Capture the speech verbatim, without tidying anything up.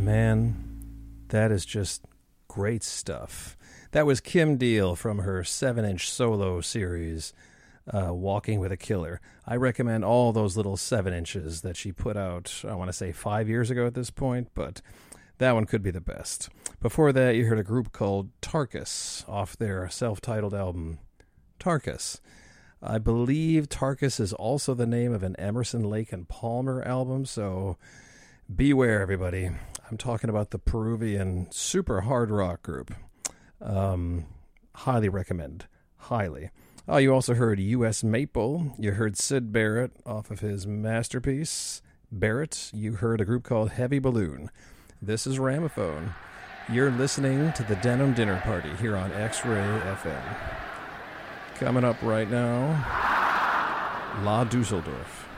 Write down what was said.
Man, that is just great stuff. That was Kim Deal from her seven-inch solo series, uh, Walking with a Killer. I recommend all those little seven inches that she put out, I want to say five years ago at this point, but that one could be the best. Before that, you heard a group called Tarkus off their self-titled album, Tarkus. I believe Tarkus is also the name of an Emerson, Lake and Palmer album, so beware, everybody. I'm talking about the Peruvian super hard rock group. Um, highly recommend. Highly. Oh, you also heard U S Maple. You heard Syd Barrett off of his masterpiece, Barrett. You heard a group called Heavy Balloon. This is Ramaphone. You're listening to the Denim Dinner Party here on X-Ray F M. Coming up right now, La Dusseldorf.